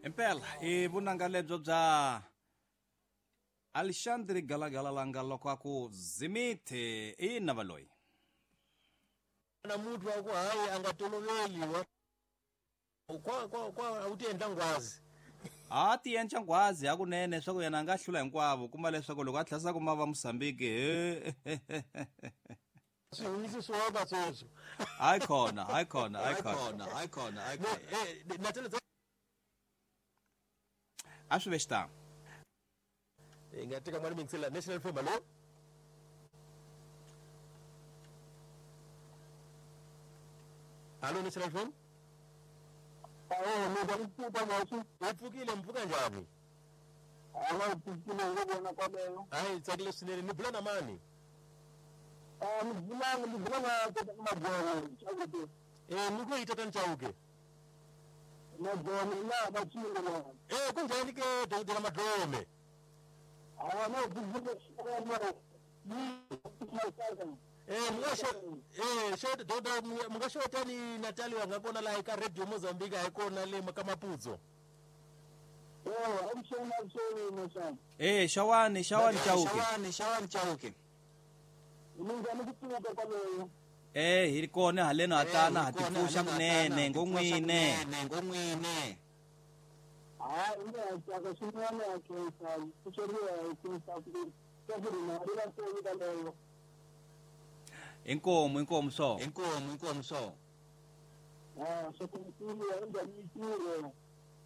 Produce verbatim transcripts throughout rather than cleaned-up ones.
Impela i vunanga lebyo bya Alexandre Galagala langa loko aku Zimithe i navaloyi na muntu wako hayi angatoloveli wa kwa kwa kwa utenda ngwazi a ti yencha ngwazi hakunene swa ku yena anga hlula hinkwavo kuma leswaku loko a tlhasa ku mava Mozambique swinisi swoba sweswo hayi khona hayi khona hayi khona hayi khona hayi khona eh natela a swi ve xitanga ingateka mwalimu ngisela national fame lo Hello national fame awu mina ngiphuka ngathi ipfukile mpfuka njani ala ngiphuka ngobona kwabeyo hayi tsakile swinene ni bula na mani ah ngibula ngibula ngathi mabona chakuti eh niko itata nchauke mabona la bachile la eh kunjani ke dokotela Madome ah no ngibula shikama ni eh mngasho eh shota doda mngashota ni Natali wangakona la ika radio Mozambique ayikona le makamaphuzo eh amshona amshona mashana eh shawani shawani chauke shawani shawani chauke ninga ngiphuka kwabeyo eh hi kona haleno hatana hatipfusha kunene ngomwine ngomwine ah ina tsaka swinene akhensa kucheriwa kusa ku kaburi na ila soyida leyo inkomo inkomo so inkomo inkomo so ah sokumtulu enda mitiro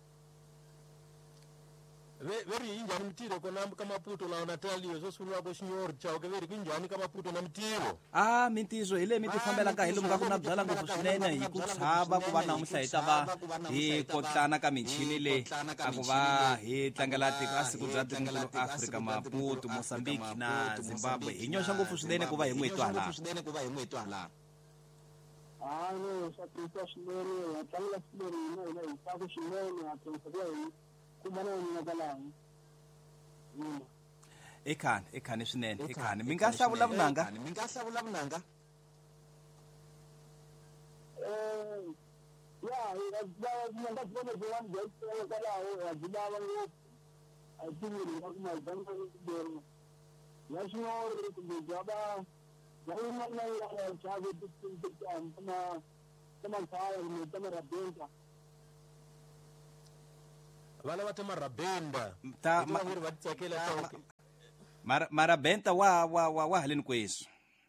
ve veri injani mtiro kona kama puto la Natali yo sosulwa ko shinyor chauke veri kunjani kama puto na mtiro ah mintizo ile miti fambela ka hilo mga kuna byala ngopfu swinene hi ku tshava ku va namuntlha hi ta va hi kotlana ka michini le a ku va hi tlangela tiko a siku bya tiko Afrika Maputo Mozambique na Zimbabwe hi nyoxa ngopfu swinene ku va hi n'wetu hala swinene ku va hi n'wetu hala ah no sakrita swinene tlangela swinene no no saku swinene akhensa kwa kumana ngakalangi mm ekhani ekhani swinene ekhani mi nga hlavula vunanga mi nga hlavula vunanga eh ya ya nga ngabona bona ngiyayithola kalawo azibaba ngopfu ayithini ngakuma zangu ngibona yashino ngijaba yayina na ya chabe tikinti kama kama kaya ni kama rabenta vana va tema rabenda ta vangeri va titsakela chauke mara mara benta wa wa wa wa haleni kwesu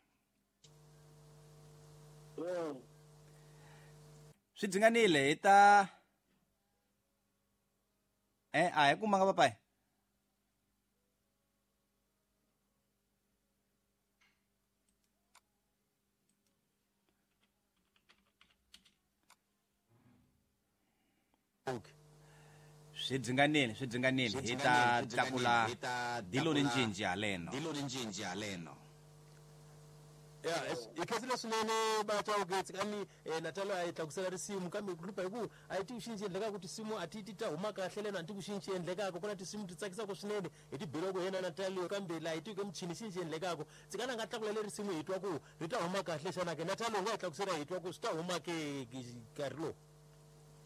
eh swi dzinganile hi ta eh a hi kumanga papai okay swi dzinganile swi dzinganile hi ta tlakula dilo ni njinji haleno dilo ni njinji haleno ya ikhesile swinene ba chauke tsikani Natali a tlakusela risimu kambe group hiku a ti ushinji endleka kuti simu ati ti ta huma kahle lena anti kushinji endleka ko kuna tisimu titsakisa ko swinene eti belo ko yena Natali kambe la iti ke mchini shinji endleka ko tsikana nga tlakula le risimu hitwa ku rita huma kahle shana ke Natali nga tlakusela hitwa ku sta huma ke karlo